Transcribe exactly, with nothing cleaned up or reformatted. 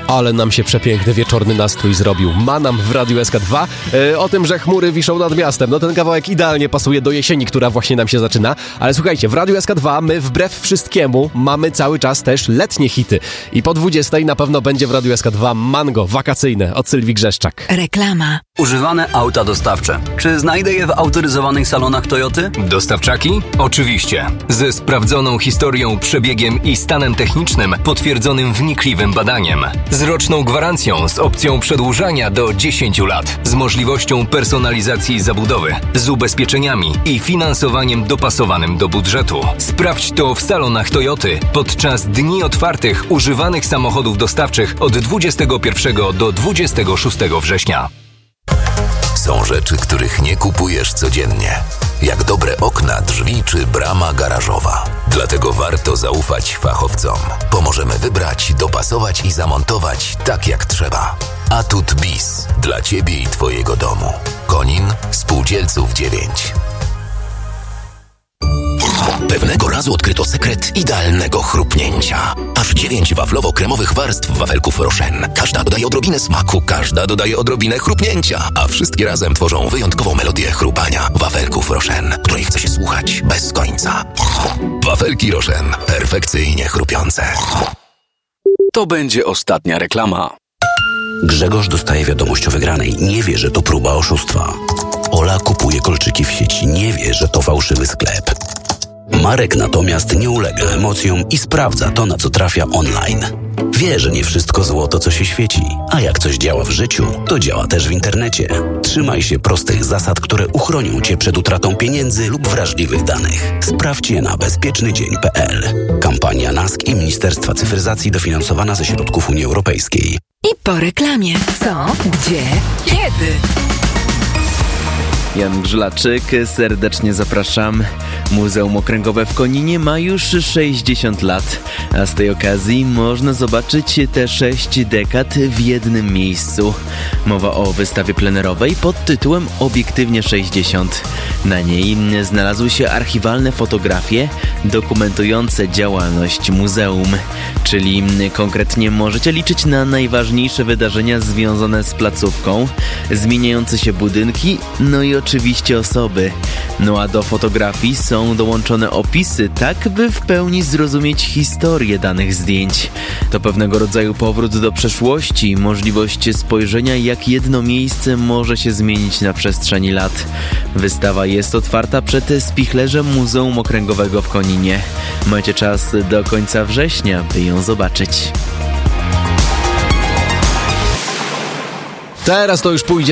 Ale nam się przepiękny wieczorny nastrój zrobił. Ma nam w Radiu S K dwa e, o tym, że chmury wiszą nad miastem. No ten kawałek idealnie pasuje do jesieni, która właśnie nam się zaczyna. Ale słuchajcie, w Radiu S K dwa my wbrew wszystkiemu mamy cały czas też letnie hity. I po dwudziestej na pewno będzie w Radiu S K dwa Mango wakacyjne od Sylwii Grzeszczak. Reklama. Używane auta dostawcze. Czy znajdę je w autoryzowanych salonach Toyoty? Dostawczaki? Oczywiście. Ze sprawdzoną historią, przebiegiem i stanem technicznym potwierdzonym wnikliwym badaniem. Z roczną gwarancją z opcją przedłużania do dziesięciu lat. Z możliwością personalizacji zabudowy. Z ubezpieczeniami i finansowaniem dopasowanym do budżetu. Sprawdź to w salonach Toyoty podczas dni otwartych używanych samochodów dostawczych od dwudziestego pierwszego do dwudziestego szóstego września. Są rzeczy, których nie kupujesz codziennie. Jak dobre okna, drzwi czy brama garażowa. Dlatego warto zaufać fachowcom. Pomożemy wybrać, dopasować i zamontować tak jak trzeba. Atut Bis. Dla Ciebie i Twojego domu. Konin, Spółdzielców dziewięć. Pewnego razu odkryto sekret idealnego chrupnięcia. Aż dziewięć waflowo-kremowych warstw wafelków Rochen. Każda dodaje odrobinę smaku, każda dodaje odrobinę chrupnięcia, a wszystkie razem tworzą wyjątkową melodię chrupania wafelków Rochen, której chce się słuchać bez końca. Wafelki Rochen. Perfekcyjnie chrupiące. To będzie ostatnia reklama. Grzegorz dostaje wiadomość o wygranej. Nie wie, że to próba oszustwa. Ola kupuje kolczyki w sieci. Nie wie, że to fałszywy sklep. Marek natomiast nie ulega emocjom i sprawdza to, na co trafia online. Wie, że nie wszystko złoto, co się świeci, a jak coś działa w życiu, to działa też w internecie. Trzymaj się prostych zasad, które uchronią Cię przed utratą pieniędzy lub wrażliwych danych. Sprawdź je na bezpieczny dzień kropka p l. Kampania N A S K i Ministerstwa Cyfryzacji dofinansowana ze środków Unii Europejskiej. I po reklamie. Co? Gdzie? Kiedy? Jan Grzylaczyk, serdecznie zapraszam. Muzeum Okręgowe w Koninie ma już sześćdziesiąt lat, a z tej okazji można zobaczyć te sześć dekad w jednym miejscu. Mowa o wystawie plenerowej pod tytułem Obiektywnie sześćdziesiąt. Na niej znalazły się archiwalne fotografie dokumentujące działalność muzeum, czyli konkretnie możecie liczyć na najważniejsze wydarzenia związane z placówką, zmieniające się budynki, no i oczywiście osoby. No a do fotografii są dołączone opisy, tak by w pełni zrozumieć historię danych zdjęć. To pewnego rodzaju powrót do przeszłości, możliwość spojrzenia, jak jedno miejsce może się zmienić na przestrzeni lat. Wystawa jest otwarta przed spichlerzem Muzeum Okręgowego w Koninie. Macie czas do końca września, by ją zobaczyć. Teraz to już pójdzie